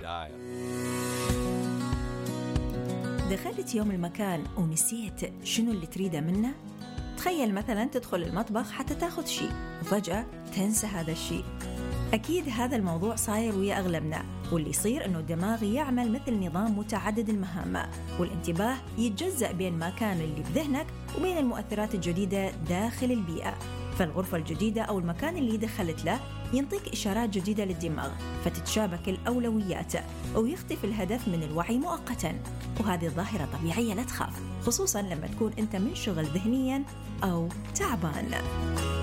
البداية. دخلت يوم المكان ونسيت شنو اللي تريده منه؟ تخيل مثلا تدخل المطبخ حتى تاخذ شيء وفجأة تنسى هذا الشيء. أكيد هذا الموضوع صاير ويا أغلبنا، واللي يصير أنه الدماغ يعمل مثل نظام متعدد المهام، والانتباه يتجزأ بين ما كان اللي بذهنك وبين المؤثرات الجديدة داخل البيئة. فالغرفة الجديدة أو المكان اللي دخلت له ينطيك إشارات جديدة للدماغ، فتتشابك الأولويات ويختفي الهدف من الوعي مؤقتا. وهذه الظاهرة طبيعية، لا تخاف، خصوصا لما تكون أنت منشغل ذهنيا أو تعبان.